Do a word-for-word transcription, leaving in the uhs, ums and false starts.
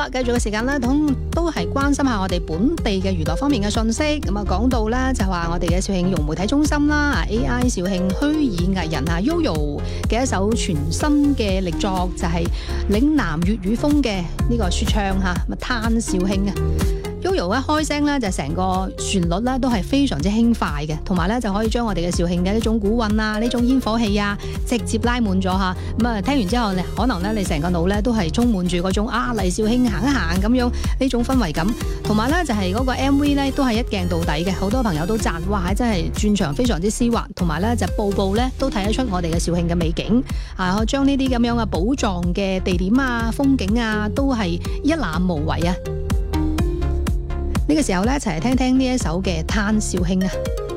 啦，繼續嘅時間咧，都都係關心下我哋本地嘅娛樂方面嘅信息。咁啊，講到咧就話我哋嘅肇慶融媒體中心啦 ，A I 肇慶虛擬藝人啊 Yoyo 嘅一首全新嘅力作，就係、是、嶺南粵語風嘅呢個說唱吓，咁啊嘆肇慶啊。Yoyo 一開聲咧，就成個旋律咧都係非常之輕快嘅，同埋咧就可以將我哋嘅肇慶嘅呢種古韻啊、呢種煙火氣啊，直接拉滿咗吓。咁啊，聽完之後咧，可能咧你成個腦咧都係充滿住嗰種啊嚟肇慶行一行咁樣呢種氛圍感，同埋咧就係、是、嗰個 M V 咧都係一鏡到底嘅，好多朋友都讚，哇！真係轉場非常之絲滑，同埋咧就步步咧都睇得出我哋嘅肇慶嘅美景啊！將呢啲咁樣嘅寶藏嘅地點啊、風景啊，都係一覽無遺啊！呢個時候咧，一齊嚟聽聽呢一首嘅《嘆肇慶》啊！